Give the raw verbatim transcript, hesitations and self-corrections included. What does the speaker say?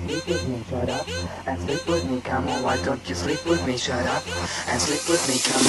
sleep with me? Shut up and sleep with me. Come on, why don't you sleep with me? Shut up and sleep with me. Come